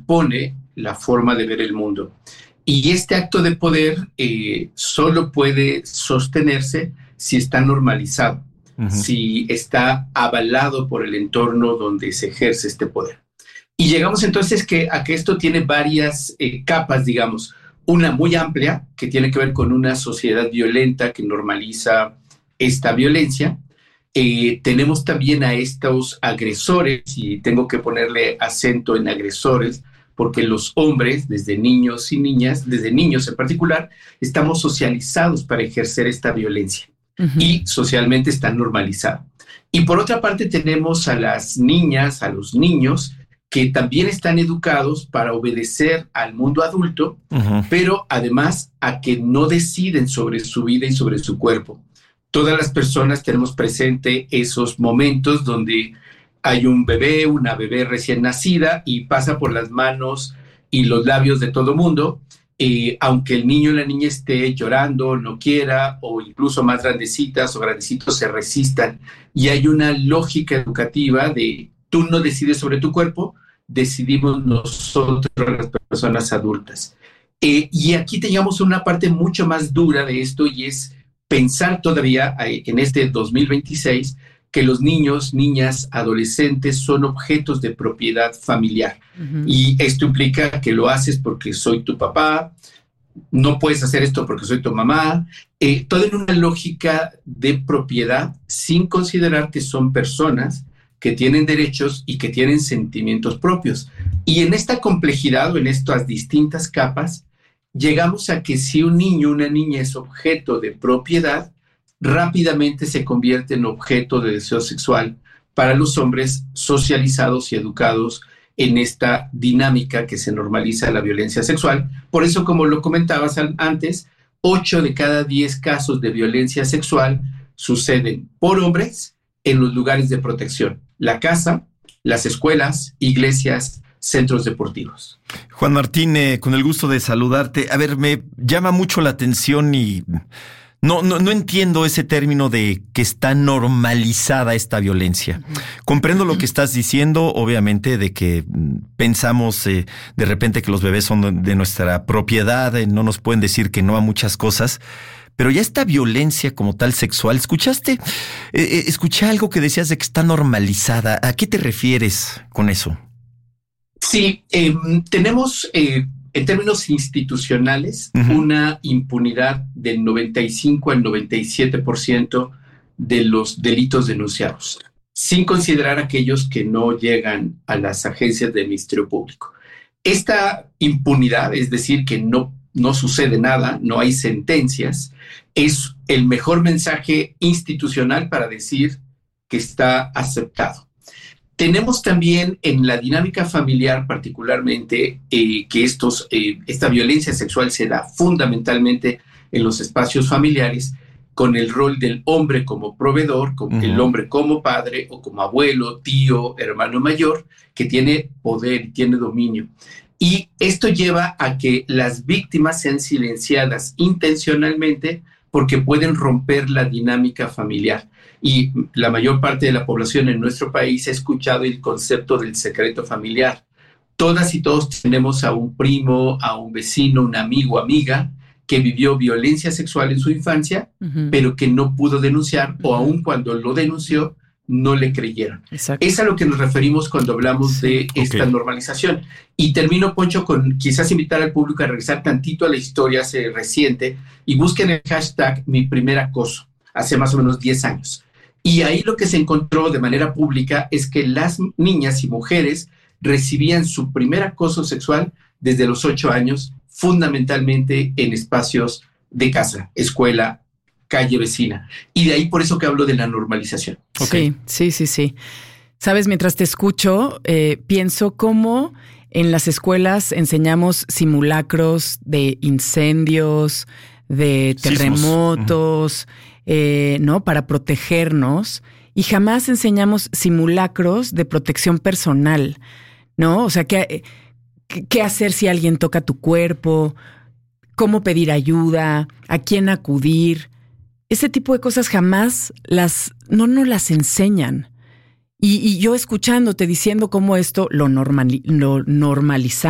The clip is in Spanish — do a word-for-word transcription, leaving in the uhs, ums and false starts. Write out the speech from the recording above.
impone la forma de ver el mundo. Y este acto de poder eh, solo puede sostenerse si está normalizado, uh-huh. si está avalado por el entorno donde se ejerce este poder. Y llegamos entonces que, a que esto tiene varias eh, capas, digamos. Una muy amplia, que tiene que ver con una sociedad violenta que normaliza esta violencia. Eh, tenemos también a estos agresores, y tengo que ponerle acento en agresores, porque los hombres, desde niños y niñas, desde niños en particular, estamos socializados para ejercer esta violencia uh-huh. y socialmente está normalizado. Y por otra parte tenemos a las niñas, a los niños, que también están educados para obedecer al mundo adulto, uh-huh. pero además a que no deciden sobre su vida y sobre su cuerpo. Todas las personas tenemos presente esos momentos donde hay un bebé, una bebé recién nacida y pasa por las manos y los labios de todo mundo, eh, aunque el niño o la niña esté llorando, no quiera, o incluso más grandecitas o grandecitos se resistan. Y hay una lógica educativa de tú no decides sobre tu cuerpo, decidimos nosotros, las personas adultas. Eh, y aquí teníamos una parte mucho más dura de esto, y es pensar todavía eh, en este dos mil veintiséis que los niños, niñas, adolescentes son objetos de propiedad familiar. Uh-huh. Y esto implica que lo haces porque soy tu papá, no puedes hacer esto porque soy tu mamá, eh, todo en una lógica de propiedad sin considerar que son personas que tienen derechos y que tienen sentimientos propios. Y en esta complejidad o en estas distintas capas, llegamos a que si un niño o una niña es objeto de propiedad, rápidamente se convierte en objeto de deseo sexual para los hombres socializados y educados en esta dinámica que se normaliza la violencia sexual. Por eso, como lo comentabas antes, ocho de cada diez casos de violencia sexual suceden por hombres en los lugares de protección: la casa, las escuelas, iglesias, centros deportivos. Juan Martín, eh, con el gusto de saludarte. A ver, me llama mucho la atención y no, no, no entiendo ese término de que está normalizada esta violencia. Uh-huh. Comprendo lo que estás diciendo, obviamente, de que pensamos eh, de repente que los bebés son de nuestra propiedad, eh, no nos pueden decir que no a muchas cosas. Pero ya esta violencia como tal sexual, ¿escuchaste? Eh, escuché algo que decías de que está normalizada. ¿A qué te refieres con eso? Sí, eh, tenemos eh, en términos institucionales uh-huh. una impunidad del noventa y cinco al noventa y siete por ciento de los delitos denunciados, sin considerar aquellos que no llegan a las agencias del Ministerio Público. Esta impunidad, es decir, que no no sucede nada, no hay sentencias, es el mejor mensaje institucional para decir que está aceptado. Tenemos también en la dinámica familiar particularmente eh, que estos, eh, esta violencia sexual se da fundamentalmente en los espacios familiares, con el rol del hombre como proveedor, como uh-huh. el hombre como padre o como abuelo, tío, hermano mayor, que tiene poder y tiene dominio. Y esto lleva a que las víctimas sean silenciadas intencionalmente porque pueden romper la dinámica familiar. Y la mayor parte de la población en nuestro país ha escuchado el concepto del secreto familiar. Todas y todos tenemos a un primo, a un vecino, un amigo, amiga, que vivió violencia sexual en su infancia, uh-huh. pero que no pudo denunciar, uh-huh. o aun cuando lo denunció, no le creyeron. Exacto. Es a lo que nos referimos cuando hablamos sí, de esta okay. normalización. Y termino, Poncho, con quizás invitar al público a regresar tantito a la historia hace reciente y busquen el hashtag Mi Primer Acoso, hace más o menos diez años. Y ahí lo que se encontró de manera pública es que las niñas y mujeres recibían su primer acoso sexual desde los ocho años, fundamentalmente en espacios de casa, escuela, calle vecina. Y de ahí por eso que hablo de la normalización. Okay. Sí, sí, sí, sí. Sabes, mientras te escucho, eh, pienso cómo en las escuelas enseñamos simulacros de incendios, de terremotos, sí, eh, ¿no? Para protegernos. Y jamás enseñamos simulacros de protección personal, ¿no? O sea, ¿qué, qué hacer si alguien toca tu cuerpo? ¿Cómo pedir ayuda? ¿A quién acudir? Ese tipo de cosas jamás las, no nos las enseñan. Y, y yo escuchándote diciendo cómo esto lo, normal, lo normalizamos.